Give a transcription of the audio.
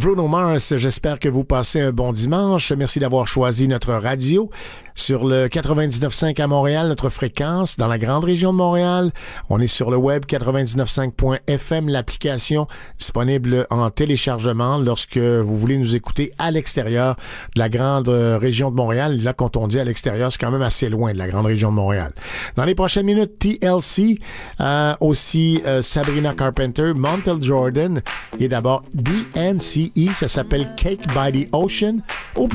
Bruno Mars. J'espère que vous passez un bon dimanche. Merci d'avoir choisi notre radio sur le 99.5 à Montréal, notre fréquence dans la grande région de Montréal. On est sur le web 99.5.fm, l'application disponible en téléchargement lorsque vous voulez nous écouter à l'extérieur de la grande région de Montréal. Là, quand on dit à l'extérieur, c'est quand même assez loin de la grande région de Montréal. Dans les prochaines minutes, TLC, aussi Sabrina Carpenter, Montel Jordan et d'abord DNCE, ça s'appelle Cake by the Ocean. Au